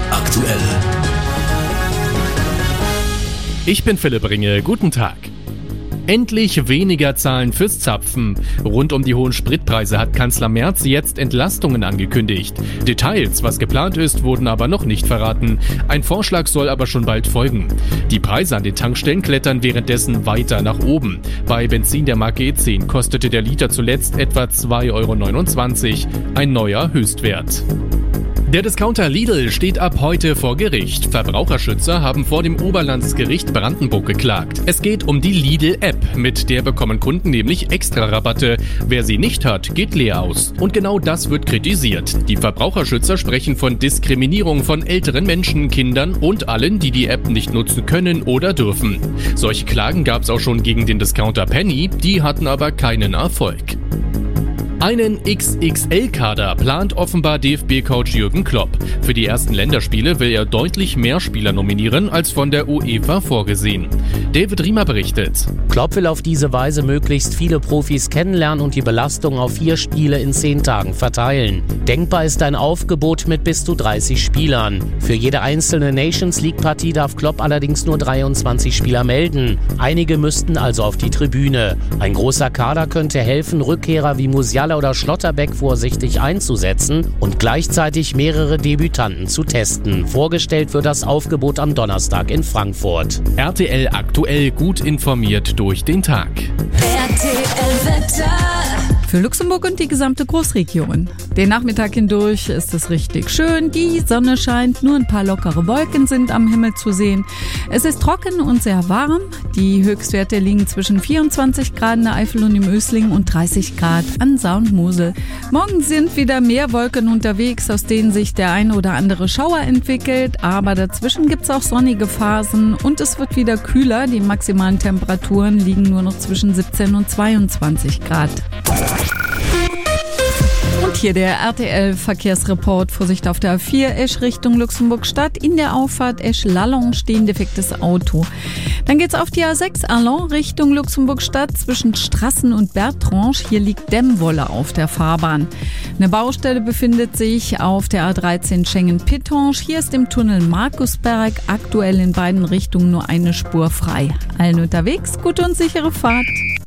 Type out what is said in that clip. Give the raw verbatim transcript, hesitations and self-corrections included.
aktuell. Ich bin Philipp Ringe, guten Tag. Endlich weniger zahlen fürs Zapfen. Rund um die hohen Spritpreise hat Kanzler Merz jetzt Entlastungen angekündigt. Details, was geplant ist, wurden aber noch nicht verraten. Ein Vorschlag soll aber schon bald folgen. Die Preise an den Tankstellen klettern währenddessen weiter nach oben. Bei Benzin der Marke E zehn kostete der Liter zuletzt etwa zwei Euro neunundzwanzig, ein neuer Höchstwert. Der Discounter Lidl steht ab heute vor Gericht. Verbraucherschützer haben vor dem Oberlandesgericht Brandenburg geklagt. Es geht um die Lidl-App. Mit der bekommen Kunden nämlich extra Rabatte. Wer sie nicht hat, geht leer aus. Und genau das wird kritisiert. Die Verbraucherschützer sprechen von Diskriminierung von älteren Menschen, Kindern und allen, die die App nicht nutzen können oder dürfen. Solche Klagen gab es auch schon gegen den Discounter Penny, die hatten aber keinen Erfolg. Einen X X L-Kader plant offenbar D F B-Coach Jürgen Klopp. Für die ersten Länderspiele will er deutlich mehr Spieler nominieren als von der UEFA vorgesehen. David Riemer berichtet. Klopp will auf diese Weise möglichst viele Profis kennenlernen und die Belastung auf vier Spiele in zehn Tagen verteilen. Denkbar ist ein Aufgebot mit bis zu dreißig Spielern. Für jede einzelne Nations League-Partie darf Klopp allerdings nur dreiundzwanzig Spieler melden. Einige müssten also auf die Tribüne. Ein großer Kader könnte helfen, Rückkehrer wie Musiala oder Schlotterbeck vorsichtig einzusetzen und gleichzeitig mehrere Debütanten zu testen. Vorgestellt wird das Aufgebot am Donnerstag in Frankfurt. R T L aktuell, gut informiert durch den Tag. R T L-Wetter. Für Luxemburg und die gesamte Großregion. Den Nachmittag hindurch ist es richtig schön. Die Sonne scheint, nur ein paar lockere Wolken sind am Himmel zu sehen. Es ist trocken und sehr warm. Die Höchstwerte liegen zwischen vierundzwanzig Grad in der Eifel und im Ösling und dreißig Grad an Saar und Mosel. Morgen sind wieder mehr Wolken unterwegs, aus denen sich der ein oder andere Schauer entwickelt. Aber dazwischen gibt es auch sonnige Phasen und es wird wieder kühler. Die maximalen Temperaturen liegen nur noch zwischen siebzehn und zweiundzwanzig Grad. Und hier der R T L-Verkehrsreport. Vorsicht auf der A vier, Esch Richtung Luxemburg-Stadt. In der Auffahrt Esch-Lallong stehen defektes Auto. Dann geht's auf die A sechs, Allons Richtung Luxemburg-Stadt zwischen Strassen und Bertrange. Hier liegt Dämmwolle auf der Fahrbahn. Eine Baustelle befindet sich auf der A dreizehn Schengen-Pittange. Hier ist im Tunnel Markusberg aktuell in beiden Richtungen nur eine Spur frei. Allen unterwegs, gute und sichere Fahrt.